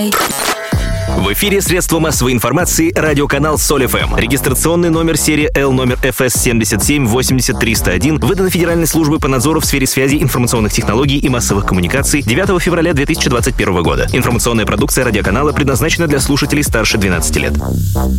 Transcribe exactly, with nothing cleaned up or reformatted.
Play. В эфире средства массовой информации радиоканал Соль эф эм. Регистрационный номер серии L номер эф эс семь семь восемь ноль триста один выдан Федеральной службой по надзору в сфере связи, информационных технологий и массовых коммуникаций девятого февраля две тысячи двадцать первого года. Информационная продукция радиоканала предназначена для слушателей старше двенадцати лет.